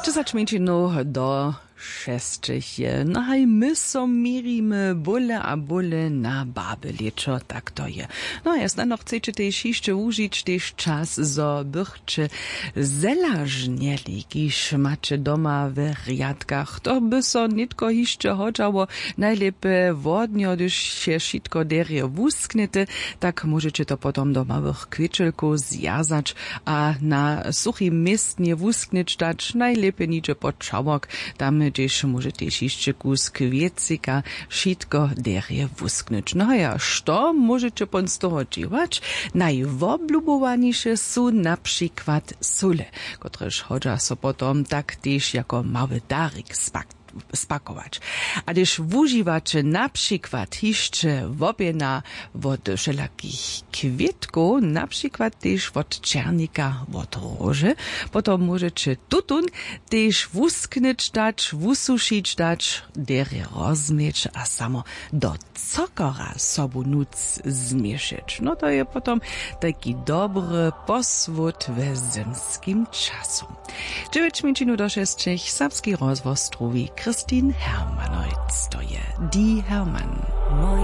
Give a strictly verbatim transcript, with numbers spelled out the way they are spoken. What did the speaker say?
Czy zaczmięcinu do šestich je. No haj, my so mirimy bole a bole na baby leczo, tak to je. No jasno, no chcecie też jeszcze użyć też czas, zo bychcie zelażnieli, kiż macie doma w riadkach. To by so nitko jeszcze chodzało najlepiej wodnio, gdyż się wszystko derie wusknete, tak możecie to potom doma w kwieczelku zjazać, a na suchim miestnie wusknieć dać najlepiej nicze pod czałok, tam gdzieś możecie jeszcze kus kwiecika, wszystko derie wusknąć. No ja, co możecie pan z toho dziwać? Najwoblubowanisze są na przykład sule, któreż chodza so potom tak też jako mały darik spakt. spakować. A gdyż używacie na przykład jeszcze wobiena od wszelakich kwietków, na przykład też od czernika, od róży, potom możecie tutun też wusknąć dać, wususzyć dać, dery rozmieć, a samo do cukora sobu nuc zmieszyć. No to je potom taki dobry poswód w zimskim czasu. dziewięć minut do szestich, serbski rozwoz struwi Christine Hermann, to je Die Hermann.